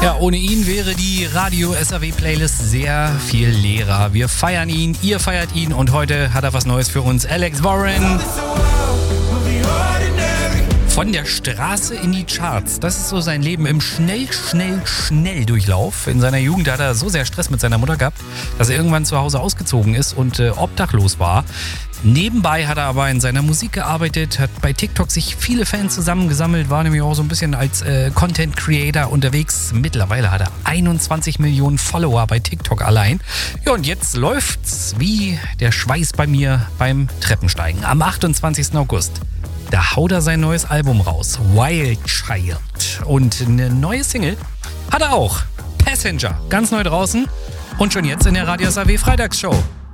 Ja, ohne ihn wäre die Radio SAW Playlist sehr viel leerer. Wir feiern ihn, ihr feiert ihn und heute hat er was Neues für uns. Alex Warren. Von der Straße in die Charts. Das ist so sein Leben im Schnelldurchlauf. In seiner Jugend hat er so sehr Stress mit seiner Mutter gehabt, dass er irgendwann zu Hause ausgezogen ist und obdachlos war. Nebenbei hat er aber in seiner Musik gearbeitet, hat bei TikTok sich viele Fans zusammengesammelt, war nämlich auch so ein bisschen als Content Creator unterwegs. Mittlerweile hat er 21 Millionen Follower bei TikTok allein. Ja, und jetzt läuft's wie der Schweiß bei mir beim Treppensteigen. Am 28. August. Da haut er sein neues Album raus, Wild Child. Und eine neue Single hat er auch, Passenger, ganz neu draußen und schon jetzt in der Radio SAW Freitagsshow.